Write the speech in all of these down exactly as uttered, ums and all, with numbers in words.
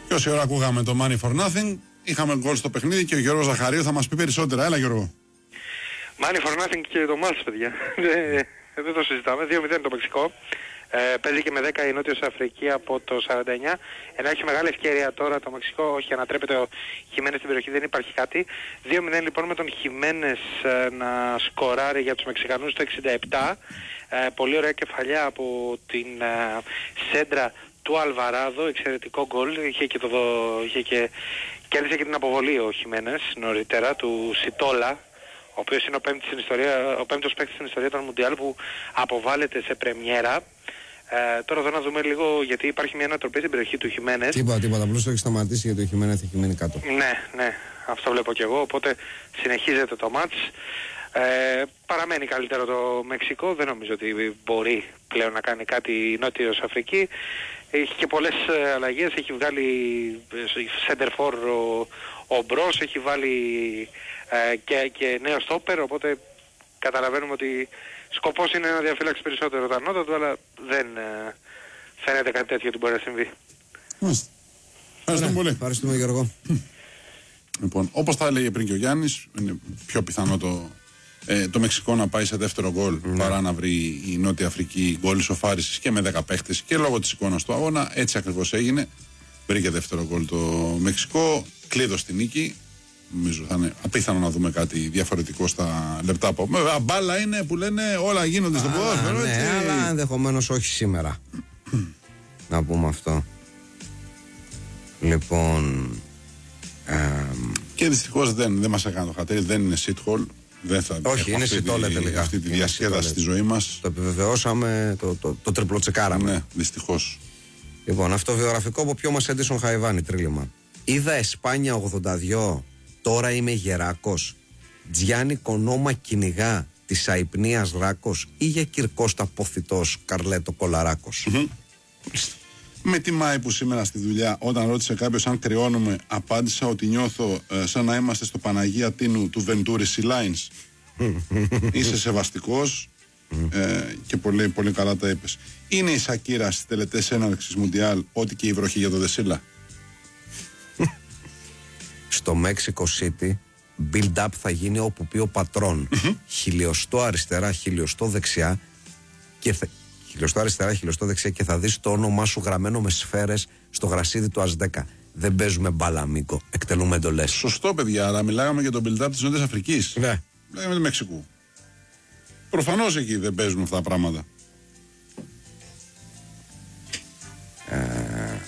Και όση ώρα ακούγαμε το Money for Nothing, είχαμε γκολ στο παιχνίδι και ο Γιώργος Ζαχαρίου θα μας πει περισσότερα. Έλα Γιώργο. Money for Nothing και το μάτς, παιδιά. Δεν το συζητάμε. δύο μηδέν το Μεξικό. Ε, παίζει και με δέκα η Νότιος Αφρική από το σαράντα εννιά. Ενώ έχει μεγάλη ευκαιρία τώρα το Μεξικό, όχι ανατρέπεται ο Χιμένες στην περιοχή, δεν υπάρχει κάτι. δύο μηδέν λοιπόν με τον Χιμένες ε, να σκοράρει για τους Μεξικανούς το εξήντα επτά. Ε, πολύ ωραία κεφαλιά από την ε, σέντρα του Αλβαράδο, εξαιρετικό γκολ. Είχε και, το, είχε και κέρδισε και την αποβολή ο Χιμένες νωρίτερα του Σιτόλα, ο οποίος είναι ο πέμπτος, στην ιστορία, ο πέμπτος παίκτης στην ιστορία των Μουντιάλ που αποβάλλεται σε πρεμιέρα. Ε, τώρα εδώ να δούμε λίγο, γιατί υπάρχει μια ανατροπή στην περιοχή του Χιμένες. Τίποτα, τίποτα, απλώς το έχει σταματήσει γιατί ο Χιμένες έχει μείνει κάτω. Ναι, ναι, αυτό βλέπω και εγώ, οπότε συνεχίζεται το μάτς. Ε, παραμένει καλύτερο το Μεξικό, δεν νομίζω ότι μπορεί πλέον να κάνει κάτι η Νότιος Αφρική. Έχει και πολλές αλλαγές, έχει βγάλει center for ο, ο Μπρος, έχει βάλει ε, και, και νέο στόπερ, οπότε καταλαβαίνουμε ότι σκοπός είναι να διαφύλαξει περισσότερο τα νότα του, αλλά δεν ε, φαίνεται κάτι τέτοιο ότι μπορεί να συμβεί. Ευχαριστούμε πολύ. Ευχαριστούμε Γιώργο. Λοιπόν, όπως τα έλεγε πριν και ο Γιάννης, είναι πιο πιθανό το, ε, το Μεξικό να πάει σε δεύτερο γκολ ναι. παρά να βρει η Νότια Αφρική γκολ ισοφάρισης και με δέκα παίχτες και λόγω της εικόνας του αγώνα. Έτσι ακριβώς έγινε. Βρήκε δεύτερο γκολ το Μεξικό, κλείδωσε τη νίκη. Νομίζω θα είναι απίθανο να δούμε κάτι διαφορετικό στα λεπτά από. Βέβαια, μπάλα είναι που λένε όλα γίνονται στο ποδόσφαιρο. Ναι, έτσι. Αλλά ενδεχομένως όχι σήμερα. Να πούμε αυτό. Λοιπόν. Ε, και δυστυχώς δεν, δεν μας έκανε το χατήρι, δεν είναι sit hole. Δεν θα όχι, είναι σιτόλε τελικά. Αυτή τη διασκέδαση στη ζωή μας. Το επιβεβαιώσαμε, το, το, το τριπλοτσεκάραμε. Ναι, δυστυχώς. Λοιπόν, αυτοβιογραφικό από ποιο μας Έντισον Χαϊβάνη, τρίλημα. Είδα Εσπάνια ογδόντα δύο, τώρα είμαι γεράκος. Τζιάννη Κονόμα κυνηγά της αϊπνίας Ράκος ή για Κυρκώστα Ποθητός Καρλέτο Κολαράκος. Mm-hmm. Με τιμάει που σήμερα στη δουλειά, όταν ρώτησε κάποιος αν κρυώνουμε, απάντησα ότι νιώθω ε, σαν να είμαστε στο Παναγία Τίνου του Βεντούρι Σιλάινς. Είσαι σεβαστικός ε, και πολύ, πολύ καλά τα είπες. Είναι η Σακύρα στις τελετές έναρξης Μουντιάλ ό,τι και η βροχή για το Δεσίλα. Στο Μέξικο City build-up θα γίνει όπου πει ο πατρόν. Χιλιοστό αριστερά, χιλιοστό δεξιά και θα... χιλιοστό αριστερά, χιλιοστό δεξιά και θα δεις το όνομά σου γραμμένο με σφαίρες στο γρασίδι του Ασδέκα. Δεν παίζουμε μπάλα, Μίκο. Εκτελούμε εντολές. Σωστό, παιδιά, αλλά μιλάγαμε για τον build-up της Νότιας Αφρικής. Ναι. Μιλάγαμε του Μεξικού. Προφανώς εκεί δεν παίζουν αυτά τα πράγματα. Ε...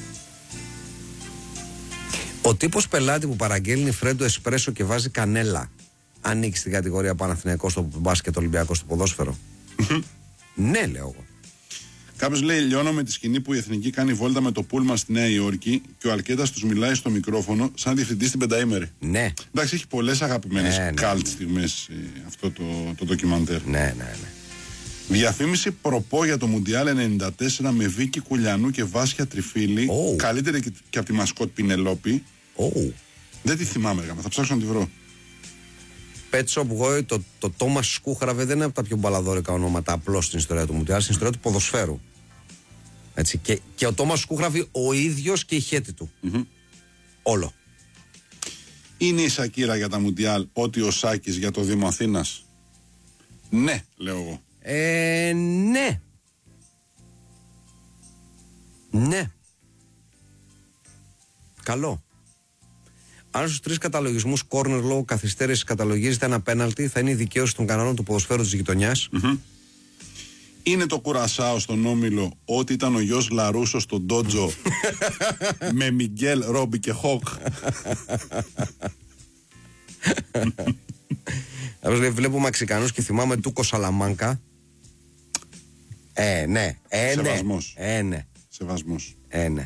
Ο τύπος πελάτη που παραγγέλνει φρέντο εσπρέσο και βάζει κανέλα ανήκει στην κατηγορία Παναθηναϊκός στο μπάσκετ, Ολυμπιακός στο ποδόσφαιρο. Ναι, λέω εγώ. Κάποιος λέει: λιώνω με τη σκηνή που η Εθνική κάνει βόλτα με το πούλμα στη Νέα Υόρκη και ο Αλκέτας τους μιλάει στο μικρόφωνο σαν διευθυντής στην πενταήμερη. Ναι. Εντάξει, έχει πολλές αγαπημένες ναι, καλτ ναι. στιγμές ε, αυτό το, το ντοκιμαντέρ. Ναι, ναι, ναι. Διαφήμιση προπό για το Μουντιάλ ενενήντα τέσσερα με Βίκη Κουλιανού και Βάσια Τριφίλη. Oh. Καλύτερη και, και από τη μασκότ Πινελόπη. Oh. Δεν τη θυμάμαι, γάμα. Θα ψάξω να τη βρω. Pet Shop Boy, το, το Thomas Σκούχραβε δεν είναι από τα πιο μπαλαδόρικα ονόματα απλώς στην ιστορία του Μουντιάλ, στην ιστορία του ποδοσφαίρου. Έτσι, και, και ο Thomas Σκούχραβε ο ίδιος και η χέτη του. Mm-hmm. Όλο. Είναι η Σακύρα για τα Μουντιάλ ό,τι ο Σάκης για το Δήμο Αθήνας? Ναι, λέω εγώ. Ε, ναι. Ναι. Καλό. Αν στους τρεις καταλογισμούς corner λόγω καθυστέρησης καταλογίζεται ένα πέναλτι, θα είναι η δικαίωση των κανόνων του ποδοσφαίρου της γειτονιάς. Mm-hmm. Είναι το Κουρασάο στον Όμιλο ό,τι ήταν ο γιος Λαρούσο στον Ντότζο με Μιγγέλ, Ρόμπι και Χοκ. Βλέπω Μαξικανούς και θυμάμαι Τούκο Σαλαμάνκα. Ε, ναι. Ε, ναι. Σεβασμός. Ε, ναι. Σεβασμός. Ε, ναι.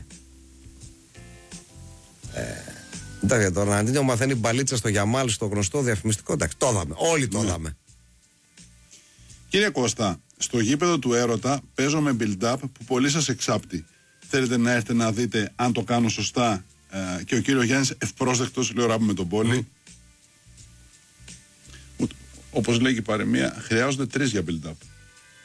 Ε, εντάξει, το Ροναντίνιο μαθαίνει μπαλίτσα στο Γιαμάλ, στο γνωστό διαφημιστικό. Εντάξει, το είδαμε. Όλοι το είδαμε. Ναι. Κύριε Κώστα, στο γήπεδο του Έρωτα παίζω με build-up που πολύ σας εξάπτει. Θέλετε να έρθετε να δείτε αν το κάνω σωστά? Ε, και ο κύριο Γιάννης ευπρόσδεκτος, λέω ράπου με τον πόλη. Mm. Όπως λέει και η παροιμία, χρειάζονται τρεις για build-up.